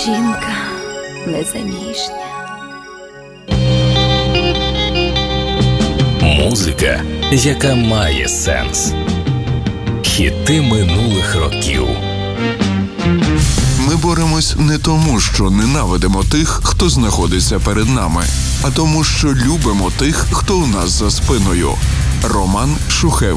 жінка незаміжня. Музика, яка має сенс. Хіти минулих років. Ми боремось не тому, що ненавидимо тих, хто знаходиться перед нами, а тому, що любимо тих, хто у нас за спиною. Роман Шухевич.